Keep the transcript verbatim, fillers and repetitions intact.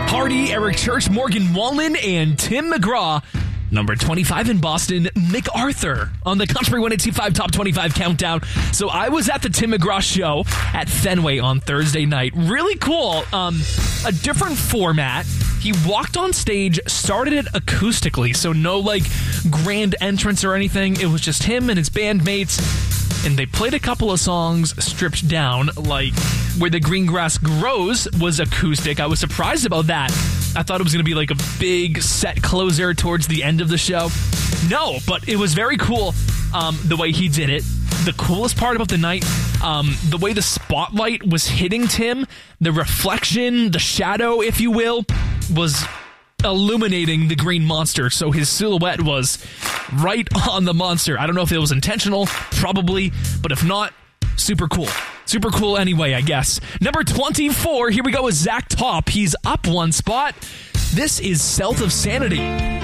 Hardy, Eric Church, Morgan Wallen, and Tim McGraw. Number twenty-five in Boston, MacArthur on the Country one eighty-five Top twenty-five Countdown. So I was at the Tim McGraw show at Fenway on Thursday night. Really cool. Um, a different format. He walked on stage, started it acoustically, so no like grand entrance or anything. It was just him and his bandmates, and they played a couple of songs stripped down, like Where the Green Grass Grows was acoustic. I was surprised about that. I thought it was going to be like a big set closer towards the end of the show. No, but it was very cool um, the way he did it. The coolest part about the night, um, the way the spotlight was hitting Tim, the reflection, the shadow, if you will, was illuminating the green monster. So his silhouette was right on the monster. I don't know if it was intentional, probably, but if not, super cool. Super cool anyway, I guess. Number twenty-four, here we go with Zach Top. He's up one spot. This is South of Sanity.